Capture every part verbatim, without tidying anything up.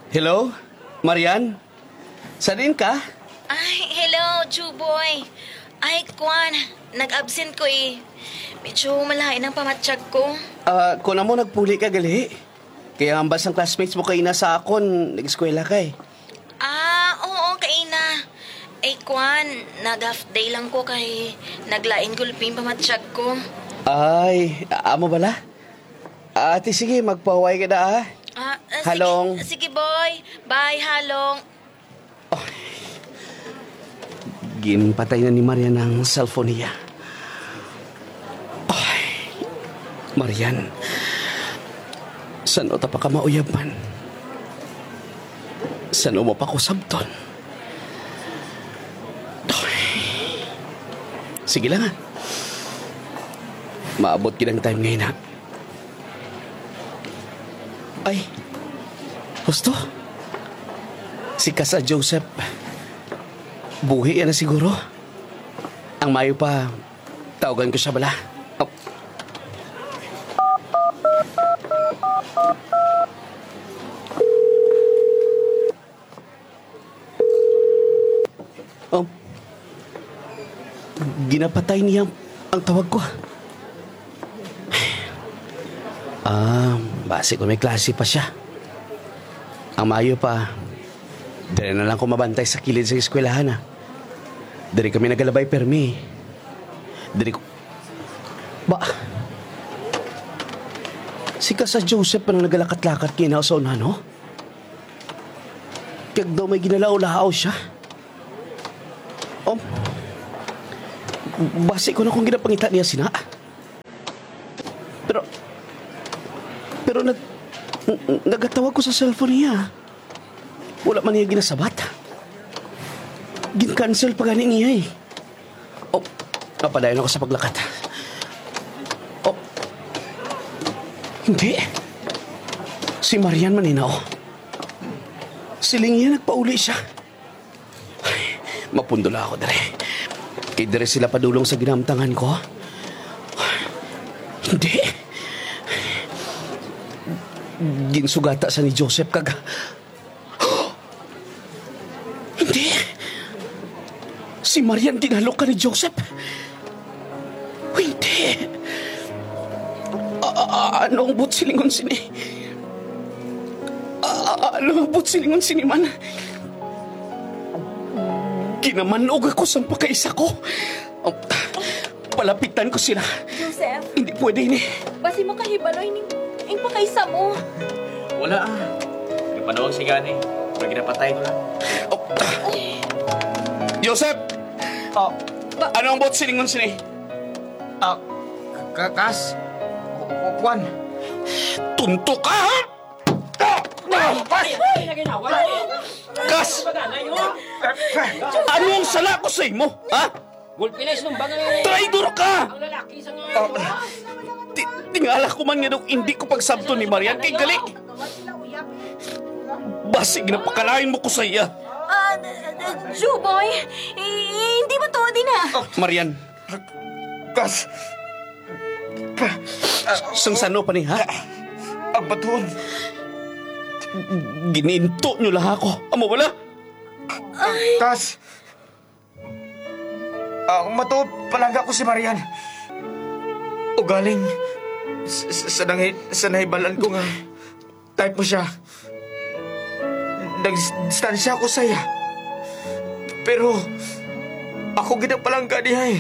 Hello? Marian? Saan ka? Ay, hello, Juboy. Ay, Kwan, nag-absent ko eh. Medyo malain ang pamatsyag ko. Ah, kung na mo nagpuli ka gali. Kaya ang basang classmates mo kayo na sa akon, nag-eskwela ka eh. Ah, oo, kaina. Ay, Kwan, nag-half day lang ko kay naglain gulping pamatsyag ko. Ay, amo bala? Ate, sige, magpaway ka na ah. Ah, ah, Halong. Sige, sige, boy. Bye, Halong. Ginpatay na ni Marian ang cellphone niya. Ay, Marian. Saan o ta pa ka mauyab man? Saan o mo pa ko sabton? Ay. Sige lang ha. Maabot kinang time ngayon ha. Ay, gusto? Si Kasa Joseph. Buhi yan na siguro. Ang mayo pa, tawagan ko siya bala. Oh. Oh. Ginapatay niya ang tawag ko. Ah, base ko may klase pa siya. Ang mayo pa, dali na lang ko mabantay sa kilid sa eskwelahan ha. Dari kami nagalabay permi. Dari ko... Ba? Si Kasa Joseph pa nang nagalakat-lakat kinaw sa una, no? Kaya daw may ginalaw-lahaw siya. Oh, base ko na kung ginapangita niya sina. Pero... Pero nag... Nagatawag ko sa cellphone niya. Wala man niya ginasabat. Gin-cancel pa gani niya eh. Oh, napadayon ako sa paglakat. Oh, hindi. Si Marian manina oh. Siling niya nagpauli siya. Ay, mapundula ako dali. Kay dere sila padulong sa ginamtangan ko. Hindi. Ginsugata sa ni Joseph kag... Hindi. Si Marian tinalok ka ni Joseph. Hindi. A- ano ang butsilingon sini? A- ano ang butsilingon sini man? Kinamanog ako sa pagkaisa ko. Oh, palapitan ko sila. Joseph, Hindi pwede ini. basi makahibaloy ni ang pakaisa mo. Wala ah. Napanawag si Gani. Pero ginapatay ko lang. Oh. Joseph! Oh, Ba- ano ang butsilingon sini? ah, kakas. Kwan. Tuntok ka, ha? Kas! Ano ang sala ko sa imo, ha? Gulpinis nung bagay. Traidor ka! Ang lalaki sa nga. Ti- Tingala ko man nga daw hindi ko pagsabto ni Marian kay Galik. Basig na pakalain mo ko sa iya. Ah, Juboy, hindi mo to din ha. Marian, Kas. sangsano pa ni, ha? Ang baton. Gininto nyo lang ako. Amo wala? Kas. Ang mato, palangga ko si Marian. O galing. S- s- Sa nanghi, sa nahibalan ko nga. Type mo siya. Nag-distansya ako saya. Pero, ako ginapalangga niya eh.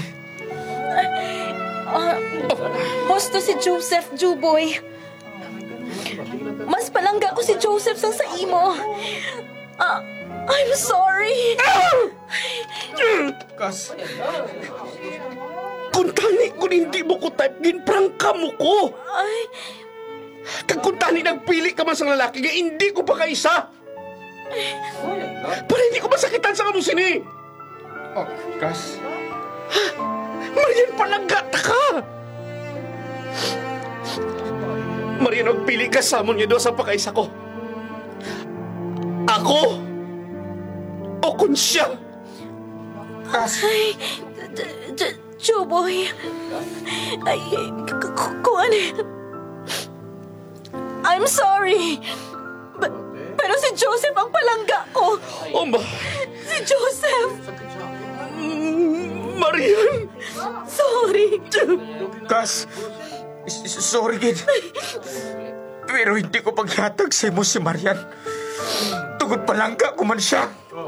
Ah, hosto si Joseph, Juboy. Mas palangga ko si Joseph sang sa imo. Ah, I'm sorry. Kas. Kung tani kung hindi mo ko type, ginprangka mo ko. Ay, Kag kung tani nagpili ka man sa lalaki, nga hindi ko pa kaisa. Para hindi ko masakitan sa kamusini. Oh, Kas. Marian, palagata ka! Marian, magpili ka sa amon niyo doon sa pakaisa ko. Ako? O kun siya? Kas. ay, J- J- Juboy. Ay, k- k- kuwan. I'm sorry. But, pero si Joseph ang palangga ko. Oma! Si Joseph. Marian! Sorry. Kas, s- s- sorry, Gid. Pero hindi ko paghatag sa imo si Marian. Tugod palangga ko man siya.